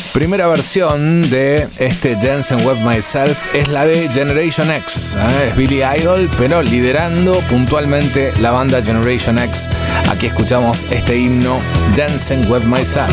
Primera versión de este Dancing With Myself es la de Generation X. Es Billy Idol, pero liderando puntualmente la banda Generation X. Aquí escuchamos este himno, Dancing With Myself.